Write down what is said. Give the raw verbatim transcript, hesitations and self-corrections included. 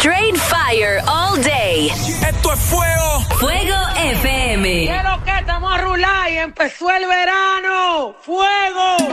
Straight fire all day. Esto es fuego. Fuego F M. Quiero que estamos a rular y empezó el verano. ¡Fuego!